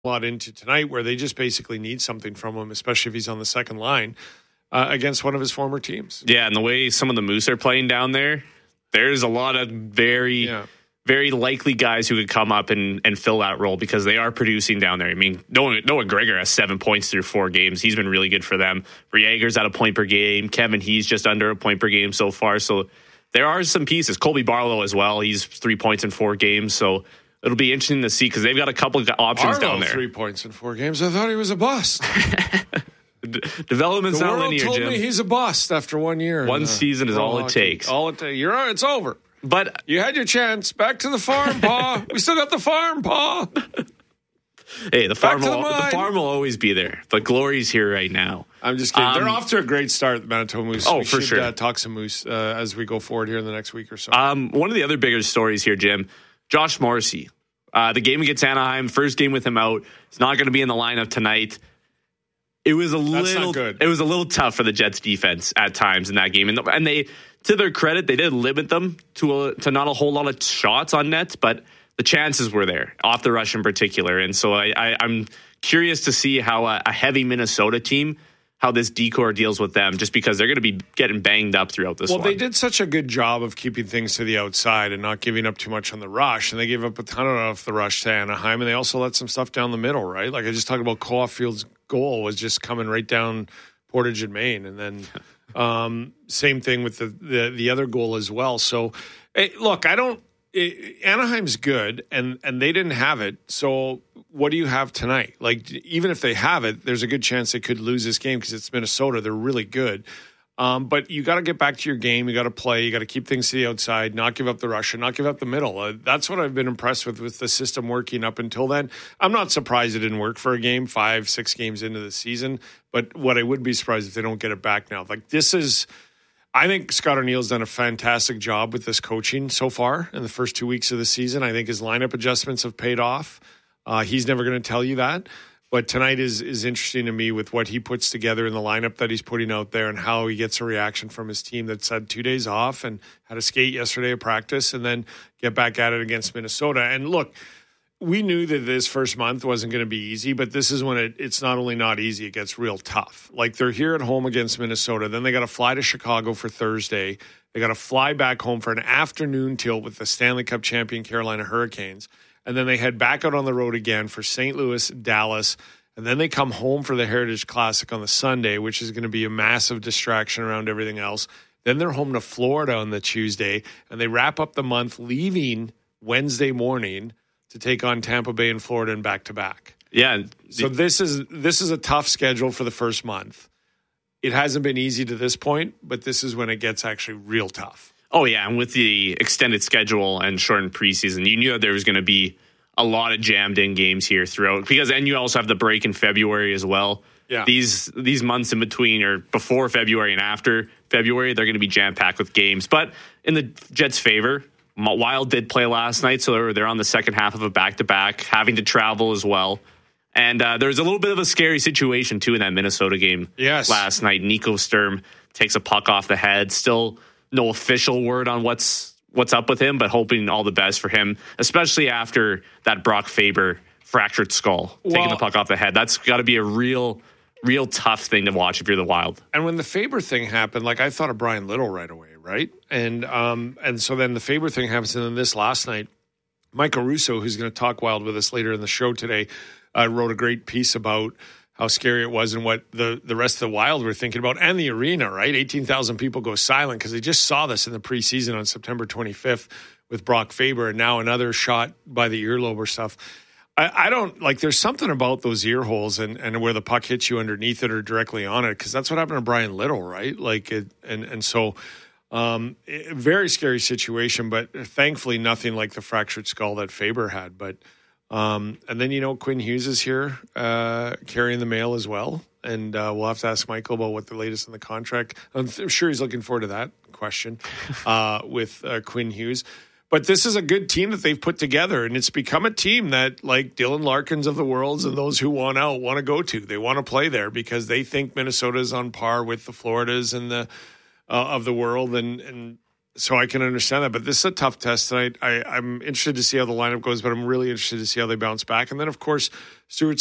lot into tonight, where they just basically need something from him, especially if he's on the second line against one of his former teams. Yeah, and the way some of the Moose are playing down there, there's a lot of very likely guys who could come up and fill that role because they are producing down there. I mean, Noah Gregor has 7 points through 4 games. He's been really good for them. Briager's at a point per game. Kevin, he's just under a point per game so far. So there are some pieces. Colby Barlow as well. He's 3 points in 4 games. So it'll be interesting to see because they've got a couple of options down there. 3 points in 4 games. I thought he was a bust. Development's not linear, Jim. The world told me he's a bust after 1 year. One season is all it takes. You're right. It's over. But you had your chance. Back to the farm, Pa. We still got the farm, Pa. Hey, the farm will always be there. But glory's here right now. I'm just kidding. They're off to a great start, the Manitoba Moose. Oh, for sure. Talk some Moose as we go forward here in the next week or so. One of the other bigger stories here, Jim, Josh Morrissey. The game against Anaheim, first game with him out. He's not going to be in the lineup tonight. It was a little tough for the Jets defense at times in that game. And they, to their credit, they did limit them to not a whole lot of shots on net, but the chances were there, off the rush in particular. And so I'm curious to see how a heavy Minnesota team, how this decor deals with them, just because they're going to be getting banged up throughout this one. Well, they did such a good job of keeping things to the outside and not giving up too much on the rush. And they gave up a ton off the rush to Anaheim, and they also let some stuff down the middle, right? Like I just talked about, Caulfield's goal was just coming right down Portage and Maine. And then same thing with the other goal as well. So, look, Anaheim's good, and they didn't have it. So what do you have tonight? Like, even if they have it, there's a good chance they could lose this game because it's Minnesota. They're really good. But you got to get back to your game. You got to play. You got to keep things to the outside, not give up the rush, and not give up the middle. That's what I've been impressed with the system working up until then. I'm not surprised it didn't work for a game, 5-6 games into the season. But what I would be surprised if they don't get it back now. Like, I think Scott O'Neill's done a fantastic job with this coaching so far in the first 2 weeks of the season. I think his lineup adjustments have paid off. He's never going to tell you that. But tonight is interesting to me with what he puts together in the lineup that he's putting out there and how he gets a reaction from his team that's had 2 days off and had a skate yesterday at practice and then get back at it against Minnesota. And look, we knew that this first month wasn't going to be easy, but this is when it's not only not easy, it gets real tough. Like, they're here at home against Minnesota. Then they got to fly to Chicago for Thursday. They got to fly back home for an afternoon tilt with the Stanley Cup champion Carolina Hurricanes. And then they head back out on the road again for St. Louis, Dallas. And then they come home for the Heritage Classic on the Sunday, which is going to be a massive distraction around everything else. Then they're home to Florida on the Tuesday. And they wrap up the month leaving Wednesday morning to take on Tampa Bay and Florida and back-to-back. Yeah. So this is a tough schedule for the first month. It hasn't been easy to this point, but this is when it gets actually real tough. Oh, yeah, and with the extended schedule and shortened preseason, you knew that there was going to be a lot of jammed-in games here throughout. And you also have the break in February as well. Yeah. These months in between, or before February and after February, they're going to be jam-packed with games. But in the Jets' favor, Wild did play last night, so they're on the second half of a back-to-back, having to travel as well. And there's a little bit of a scary situation, too, in that Minnesota game last night. Nico Sturm takes a puck off the head. Still no official word on what's up with him, but hoping all the best for him, especially after that Brock Faber fractured skull, taking the puck off the head. That's got to be a real tough thing to watch if you're the Wild. And when the Faber thing happened, like, I thought of Brian Little right away, right? And so then the Faber thing happens, and then this last night, Michael Russo, who's going to talk Wild with us later in the show today, wrote a great piece about how scary it was and what the rest of the Wild were thinking about, and the arena, right? 18,000 people go silent because they just saw this in the preseason on September 25th with Brock Faber, and now another shot by the earlobe or stuff. I don't, like, there's something about those ear holes and where the puck hits you underneath it or directly on it, because that's what happened to Brian Little, right? Like, so very scary situation, but thankfully nothing like the fractured skull that Faber had. But and then, Quinn Hughes is here carrying the mail as well. And we'll have to ask Michael about what the latest in the contract. I'm sure he's looking forward to that question with Quinn Hughes. But this is a good team that they've put together, and it's become a team that, like, Dylan Larkins of the worlds and those who want out want to go to. They want to play there because they think Minnesota is on par with the Floridas and the of the world, and So I can understand that. But this is a tough test tonight. I'm interested to see how the lineup goes, but I'm really interested to see how they bounce back. And then, of course, Stuart